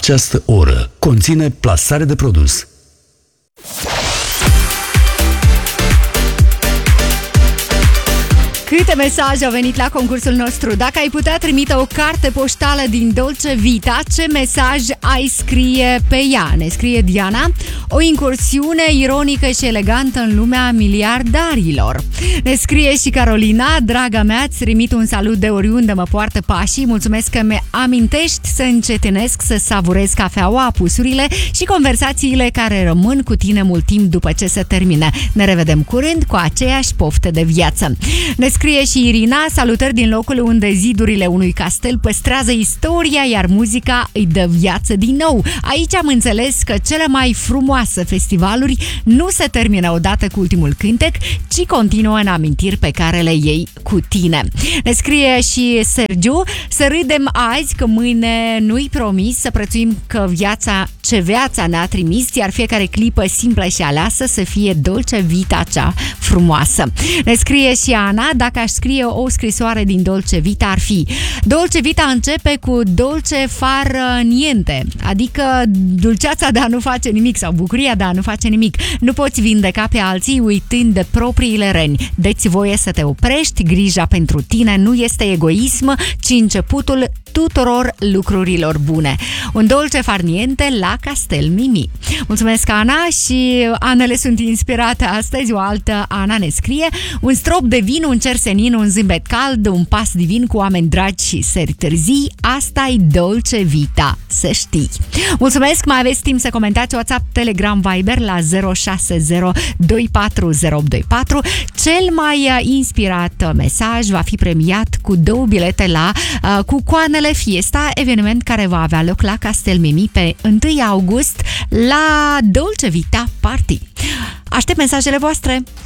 Această oră conține plasare de produs. Câte mesaje au venit la concursul nostru? Dacă ai putea trimite o carte poștală din Dolce Vita, ce mesaj ai scrie pe ea? Ne scrie Diana. O incursiune ironică și elegantă în lumea miliardarilor. Ne scrie și Carolina. Draga mea, îți trimit un salut de oriunde mă poartă pașii. Mulțumesc că mi amintești să încetinesc, să savurez cafeaua, apusurile și conversațiile care rămân cu tine mult timp după ce se termină. Ne revedem curând cu aceeași poftă de viață. Ne scrie și Irina. Salutări din locul unde zidurile unui castel păstrează istoria, iar muzica îi dă viață din nou. Aici am înțeles că cele mai frumoase festivaluri nu se termină odată cu ultimul cântec, ci continuă în amintiri pe care le iei cu tine. Ne scrie și Sergiu. Să râdem azi că mâine nu-i promis, să prețuim că viața ne-a trimis, iar fiecare clipă simplă și aleasă să fie Dolce Vita cea frumoasă. Ne scrie și Ana. Dacă aș scrie o scrisoare din Dolce Vita, ar fi: Dolce Vita începe cu dolce far niente, adică dulceața de a nu face nimic sau bucuria de a nu face nimic. Nu poți vindeca pe alții uitând de propriile răni. Dă-ți voie să te oprești, grija pentru tine nu este egoism, ci începutul tuturor lucrurilor bune. Un dolce far niente la Castel Mimi. Mulțumesc, Ana, și Anele sunt inspirate astăzi. O altă Ana ne scrie: un strop de vin, un cer senin, un zâmbet cald, un pas divin cu oameni dragi și seri târzii. Asta-i Dolce Vita, să știi. Mulțumesc, mai aveți timp să comentați WhatsApp, Telegram, Viber la 060240824. Cel mai inspirat mesaj va fi premiat cu 2 bilete la Cucoanele Fiesta, eveniment care va avea loc la Castel Mimi pe 1 august la Dolce Vita Party. Aștept mesajele voastre!